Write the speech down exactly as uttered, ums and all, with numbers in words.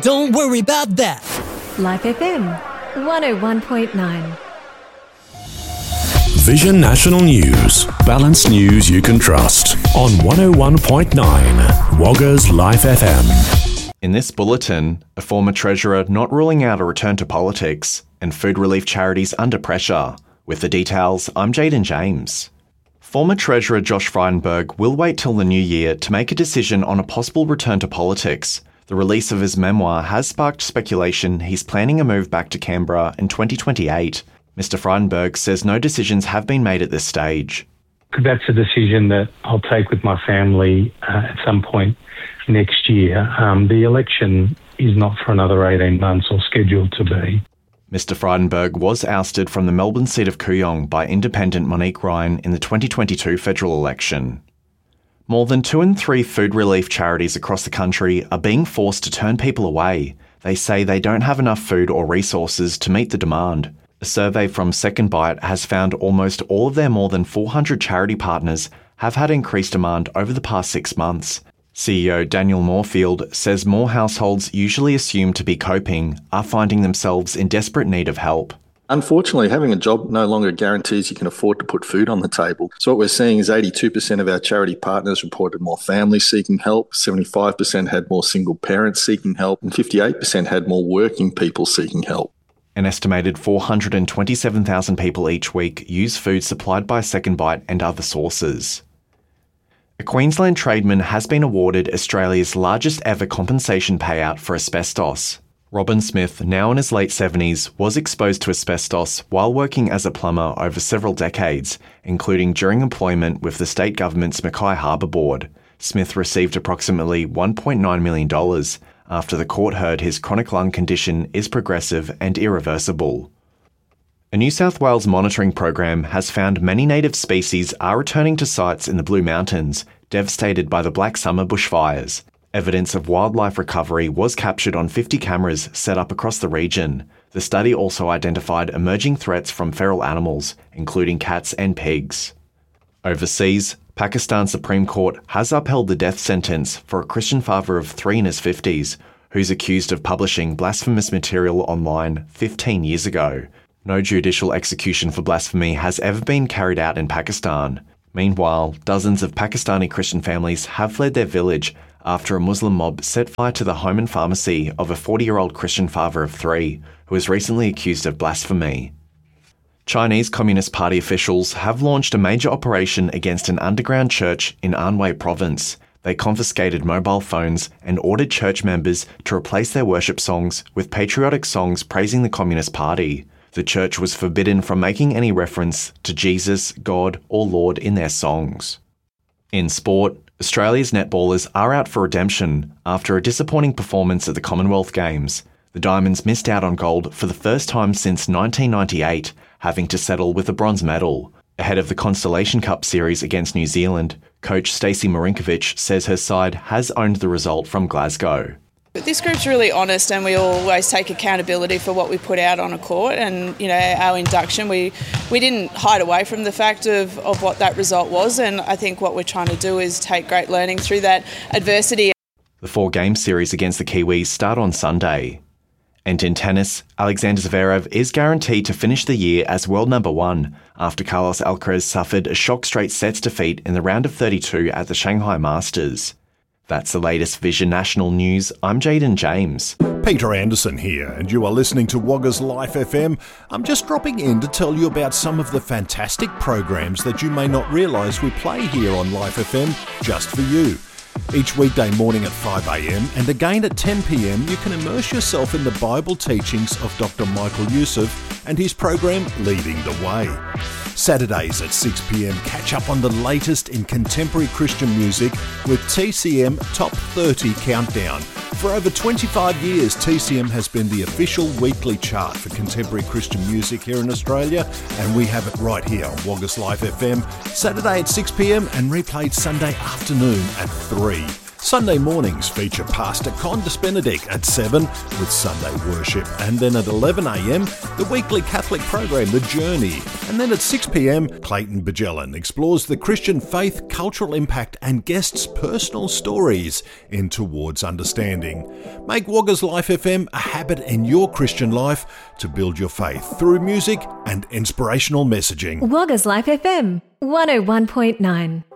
Don't worry about that. Life F M, one oh one point nine. Vision National News. Balanced news you can trust. On one oh one point nine, Wagga's Life F M. In this bulletin, a former treasurer not ruling out a return to politics, and food relief charities under pressure. With the details, I'm Jaden James. Former Treasurer Josh Frydenberg will wait till the new year to make a decision on a possible return to politics. The release of his memoir has sparked speculation he's planning a move back to Canberra in twenty twenty-eight. Mister Frydenberg says no decisions have been made at this stage. That's a decision that I'll take with my family uh, at some point next year. Um, the election is not for another eighteen months or scheduled to be. Mister Frydenberg was ousted from the Melbourne seat of Kooyong by independent Monique Ryan in the twenty twenty-two federal election. More than two in three food relief charities across the country are being forced to turn people away. They say they don't have enough food or resources to meet the demand. A survey from Second Bite has found almost all of their more than four hundred charity partners have had increased demand over the past six months. C E O Daniel Moorfield says more households usually assumed to be coping are finding themselves in desperate need of help. Unfortunately, having a job no longer guarantees you can afford to put food on the table. So what we're seeing is eighty-two percent of our charity partners reported more families seeking help, seventy-five percent had more single parents seeking help, and fifty-eight percent had more working people seeking help. An estimated four hundred twenty-seven thousand people each week use food supplied by Second Bite and other sources. A Queensland tradesman has been awarded Australia's largest ever compensation payout for asbestos. Robin Smith, now in his late seventies, was exposed to asbestos while working as a plumber over several decades, including during employment with the state government's Mackay Harbour Board. Smith received approximately one point nine million dollars after the court heard his chronic lung condition is progressive and irreversible. A New South Wales monitoring program has found many native species are returning to sites in the Blue Mountains, devastated by the Black Summer bushfires. Evidence of wildlife recovery was captured on fifty cameras set up across the region. The study also identified emerging threats from feral animals, including cats and pigs. Overseas, Pakistan's Supreme Court has upheld the death sentence for a Christian father of three in his fifties, who's accused of publishing blasphemous material online fifteen years ago. No judicial execution for blasphemy has ever been carried out in Pakistan. Meanwhile, dozens of Pakistani Christian families have fled their village after a Muslim mob set fire to the home and pharmacy of a forty-year-old Christian father of three, who was recently accused of blasphemy. Chinese Communist Party officials have launched a major operation against an underground church in Anhui province. They confiscated mobile phones and ordered church members to replace their worship songs with patriotic songs praising the Communist Party. The church was forbidden from making any reference to Jesus, God, or Lord in their songs. In sport, Australia's netballers are out for redemption after a disappointing performance at the Commonwealth Games. The Diamonds missed out on gold for the first time since nineteen ninety-eight, having to settle with a bronze medal. Ahead of the Constellation Cup series against New Zealand, coach Stacey Marinkovic says her side has owned the result from Glasgow. This group's really honest, and we always take accountability for what we put out on a court. And, you know, our induction, we we didn't hide away from the fact of, of what that result was. And I think what we're trying to do is take great learning through that adversity. The four-game series against the Kiwis start on Sunday. And in tennis, Alexander Zverev is guaranteed to finish the year as world number one after Carlos Alcaraz suffered a shock straight sets defeat in the round of thirty-two at the Shanghai Masters. That's the latest Vision National News. I'm Jaden James. Peter Anderson here, and you are listening to Wagga's Life F M. I'm just dropping in to tell you about some of the fantastic programs that you may not realise we play here on Life F M just for you. Each weekday morning at five a m and again at ten p m you can immerse yourself in the Bible teachings of Doctor Michael Youssef and his program Leading the Way. Saturdays at six p m catch up on the latest in contemporary Christian music with T C M Top thirty Countdown. For over twenty-five years, T C M has been the official weekly chart for contemporary Christian music here in Australia, and we have it right here on Wagga's Life F M, Saturday at six p m and replayed Sunday afternoon at three. Sunday mornings feature Pastor Condis Benedict at seven with Sunday worship, and then at eleven a m the weekly Catholic program The Journey, and then at six p m Clayton Bajellan explores the Christian faith, cultural impact and guests' personal stories in Towards Understanding. Make Wagga's Life F M a habit in your Christian life to build your faith through music and inspirational messaging. Wagga's Life F M one oh one point nine.